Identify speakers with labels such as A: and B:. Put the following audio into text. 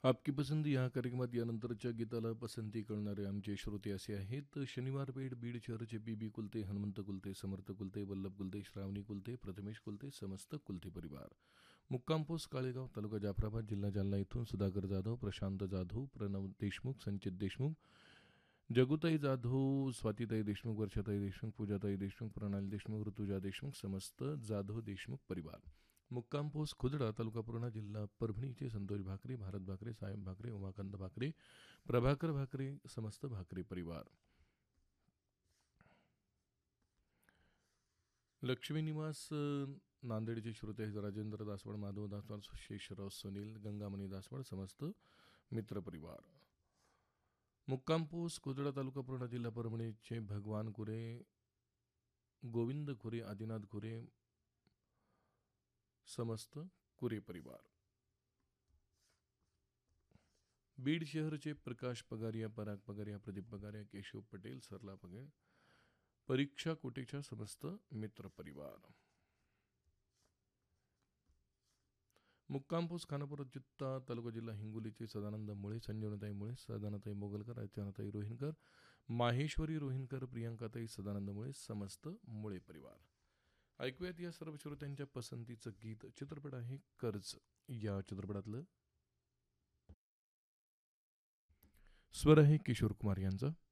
A: आपकी पसंती या कार्यक्रमात यानंतरच्या गीताला पसंती करणारे आमचे श्रोते असे आहेत. शनिवार पेठ बीड शहरचे बी कुलते, हनुमंत कुलते, समर्थ कुलते, वल्लभ कुलते, श्रावणी कुलते, प्रथमेश कुलते, समस्त कुलते परिवार. मुक्काम पोस्ट काळेगाव, तालुका जाफराबाद, जिल्हा जालना इथून सुधाकर जाधव, प्रशांत जाधव, प्रणव देशमुख, संचित देशमुख, जगुताई जाधव, स्वातीताई देशमुख, वर्षाताई देशमुख, पूजाताई देशमुख, प्रणाली देशमुख, ऋतुजा देशमुख, समस्त जाधव देशमुख परिवार. मुक्काम पोस्ट खुदडा, तालुका पूर्णा, जिल्हा परभणीचे संतोष भाकरे, भारत भाकरे, साहेब भाकरे, उमाकांत भाकरे, प्रभाकर भाकरे, समस्त भाकरे परिवार. लक्ष्मी निवास नांदेडचे श्रोते आहेत. राजेंद्र दासवाड, माधव दासवाड, शेषराव सुनील, गंगामणी दासवाड, समस्त मित्र परिवार. मुक्काम पोस्ट खुदडा, तालुका पूर्णा, जिल्हा परभणीचे भगवान खुरे, गोविंद खुरे, आदिनाथ खुरे, समस्त कुरे परिवार. बीड शहरचे प्रकाश पगारिया, पराग पगारिया, प्रदीप पगारिया, केशव पटेल, सरला पगेल, परीक्षा कोटेच्या समस्त मित्र परिवार. मुक्काम पोस्ट खानापूर, चित्ता, तालुका जिल्हा हिंगोलीचे सदानंद मुळे, संजीवनताई मुळे, सदानताई मोगलकर, अर्चनाताई रोहिणकर, माहेश्वरी रोहिणकर, प्रियांकाताई सदानंद मुळे, समस्त मुळे परिवार. ऐकूयात या सर्व श्रोत्यांच्या पसंतीचं गीत. चित्रपट आहे कर्ज. या चित्रपटातलं स्वर आहे किशोर कुमार यांचा.